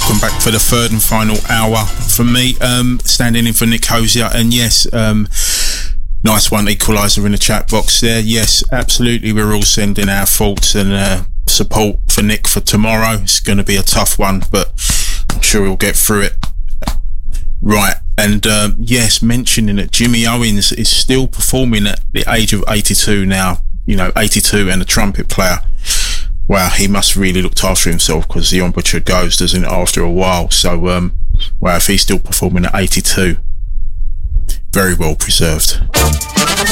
welcome back for the third and final hour from me, standing in for Nick Hosier. And yes, nice one, equaliser in the chat box there. Yes, absolutely, we're all sending our thoughts and support for Nick for tomorrow. It's going to be a tough one, but I'm sure we'll get through it. Right, and yes, mentioning that Jimmy Owens is still performing at the age of 82 now, 82, and a trumpet player. Wow, he must really looked after himself, because the embouchure goes, doesn't it, after a while. So, wow, if he's still performing at 82, very well preserved.